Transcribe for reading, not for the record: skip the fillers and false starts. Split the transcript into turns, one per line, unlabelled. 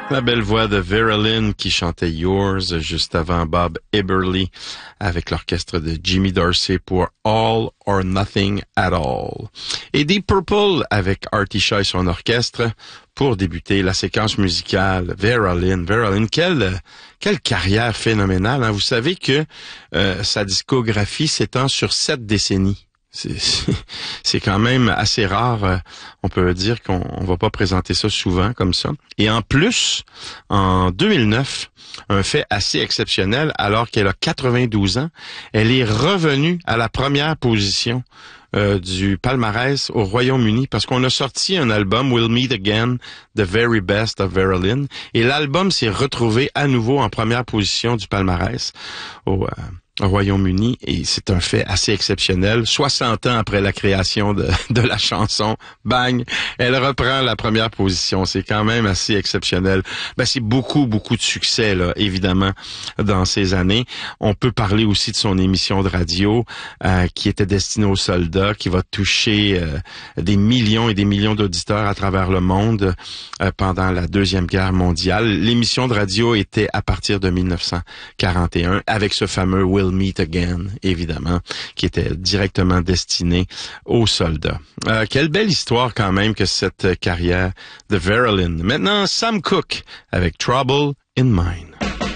La belle voix de Vera Lynn qui chantait Yours juste avant Bob Eberly avec l'orchestre de Jimmy Dorsey pour All or Nothing at All. Et Deep Purple avec Artie Shaw et son orchestre pour débuter la séquence musicale. Vera Lynn, quelle carrière phénoménale, hein? Vous savez que sa discographie s'étend sur 7 décennies. C'est quand même assez rare. On peut dire qu'on va pas présenter ça souvent comme ça. Et en plus, en 2009, un fait assez exceptionnel, alors qu'elle a 92 ans, elle est revenue à la première position du palmarès au Royaume-Uni parce qu'on a sorti un album, We'll Meet Again, The Very Best of Vera Lynn, et l'album s'est retrouvé à nouveau en première position du palmarès au Royaume-Uni, et c'est un fait assez exceptionnel. 60 ans après la création de la chanson, bang, elle reprend la première position. C'est quand même assez exceptionnel. C'est beaucoup de succès, là, évidemment, dans ces années. On peut parler aussi de son émission de radio qui était destinée aux soldats, qui va toucher des millions et des millions d'auditeurs à travers le monde pendant la Deuxième Guerre mondiale. L'émission de radio était à partir de 1941 avec ce fameux We'll Meet Again, évidemment, qui était directement destiné aux soldats. Quelle belle histoire quand même que cette carrière de Vera Lynn. Maintenant, Sam Cooke avec Trouble in Mind.